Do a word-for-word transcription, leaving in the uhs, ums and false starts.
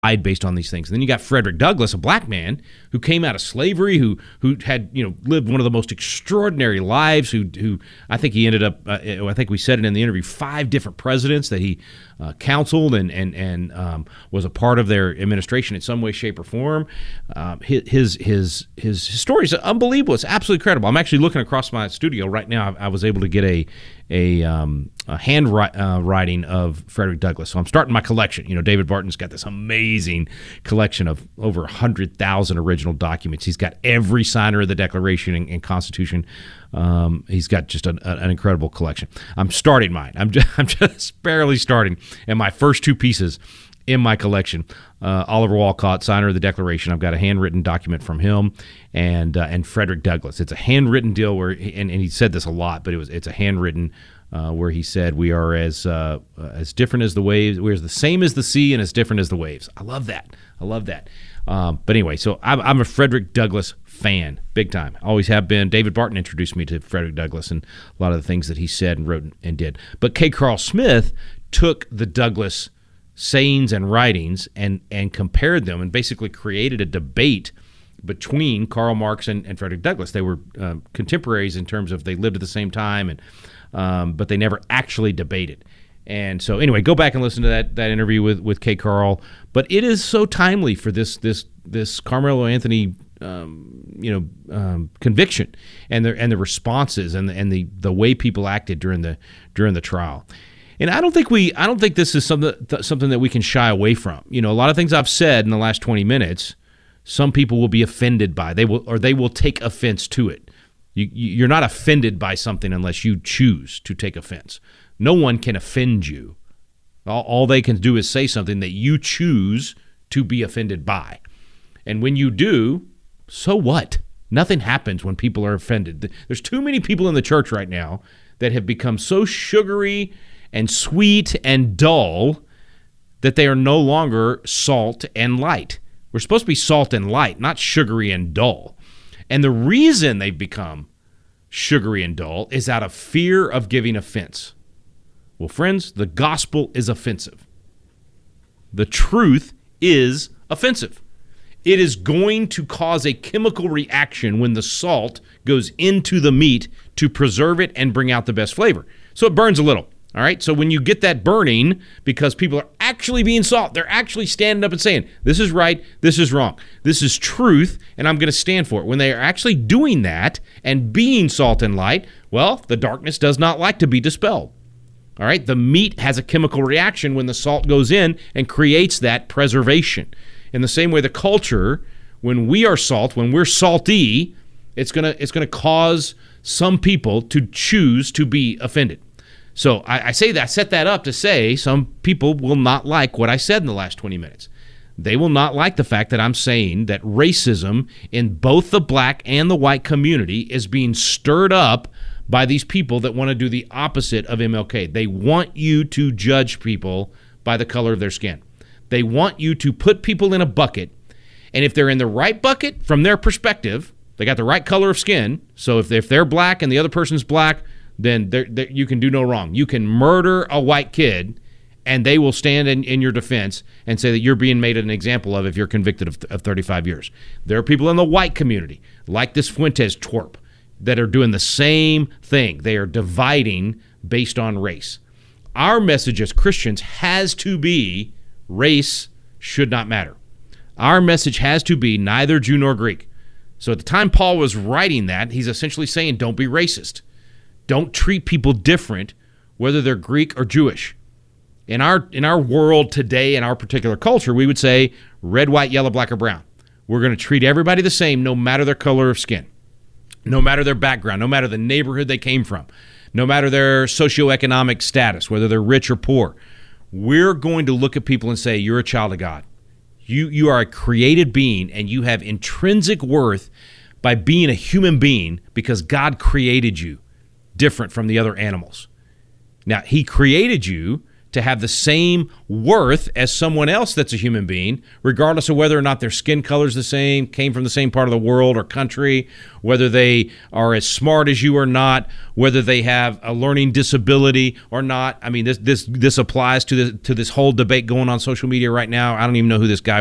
based on these things. And then you got Frederick Douglass, a black man who came out of slavery, who who had you know lived one of the most extraordinary lives. Who who I think he ended up. Uh, I think we said it in the interview. Five different presidents that he uh, counseled and and and um, was a part of their administration in some way, shape, or form. Um, his his his his story is unbelievable. It's absolutely incredible. I'm actually looking across my studio right now. I, I was able to get a a, um, a hand ri- uh, writing of Frederick Douglass. So I'm starting my collection. You know, David Barton's got this amazing collection of over one hundred thousand original documents. He's got every signer of the Declaration and, and Constitution. Um, he's got just an, an incredible collection. I'm starting mine. I'm just, I'm just barely starting. And my first two pieces in my collection, uh, Oliver Wolcott, signer of the Declaration. I've got a handwritten document from him, and uh, and Frederick Douglass. It's a handwritten deal where, he, and, and he said this a lot, but it was it's a handwritten uh, where he said we are as uh, as different as the waves, we're as the same as the sea, and as different as the waves. I love that. I love that. Um, but anyway, so I'm, I'm a Frederick Douglass fan, big time. Always have been. David Barton introduced me to Frederick Douglass and a lot of the things that he said and wrote and did. But K. Carl Smith took the Douglass sayings and writings and and compared them and basically created a debate between Karl Marx and, and Frederick Douglass. They were uh, contemporaries in terms of they lived at the same time, and um, but they never actually debated. And so anyway, go back and listen to that that interview with, with K. Carl. But it is so timely for this this this Carmelo Anthony um, you know um, conviction and the and the responses and the, and the the way people acted during the during the trial. And I don't think we, I don't think this is something something that we can shy away from. You know, a lot of things I've said in the last twenty minutes, some people will be offended by. They will, or they will take offense to it. You, you're not offended by something unless you choose to take offense. No one can offend you. All, all they can do is say something that you choose to be offended by. And when you do, so what? Nothing happens when people are offended. There's too many people in the church right now that have become so sugary and sweet and dull that they are no longer salt and light. We're supposed to be salt and light, not sugary and dull. And the reason they've become sugary and dull is out of fear of giving offense. Well, friends, the gospel is offensive. The truth is offensive. It is going to cause a chemical reaction when the salt goes into the meat to preserve it and bring out the best flavor. So it burns a little. All right, so when you get that burning, because people are actually being salt, they're actually standing up and saying, this is right, this is wrong, this is truth, and I'm going to stand for it. When they are actually doing that and being salt and light, well, the darkness does not like to be dispelled. All right, the meat has a chemical reaction when the salt goes in and creates that preservation. In the same way, the culture, when we are salt, when we're salty, it's going to it's going to cause some people to choose to be offended. So I, I say that, I set that up to say some people will not like what I said in the last twenty minutes. They will not like the fact that I'm saying that racism in both the black and the white community is being stirred up by these people that want to do the opposite of M L K. They want you to judge people by the color of their skin. They want you to put people in a bucket, and if they're in the right bucket from their perspective, they got the right color of skin, so if, if they're black and the other person's black, then they're, they're, you can do no wrong. You can murder a white kid, and they will stand in, in your defense and say that you're being made an example of if you're convicted of, of thirty-five years. There are people in the white community, like this Fuentes twerp, that are doing the same thing. They are dividing based on race. Our message as Christians has to be race should not matter. Our message has to be neither Jew nor Greek. So at the time Paul was writing that, he's essentially saying don't be racist. Don't treat people different, whether they're Greek or Jewish. In our in our world today, in our particular culture, we would say red, white, yellow, black, or brown. We're going to treat everybody the same no matter their color of skin, no matter their background, no matter the neighborhood they came from, no matter their socioeconomic status, whether they're rich or poor. We're going to look at people and say, you're a child of God. You, you are a created being, and you have intrinsic worth by being a human being because God created you different from the other animals. Now, he created you to have the same worth as someone else that's a human being, regardless of whether or not their skin color is the same, came from the same part of the world or country, whether they are as smart as you or not, whether they have a learning disability or not. I mean, this this this applies to the, to this whole debate going on social media right now. I don't even know who this guy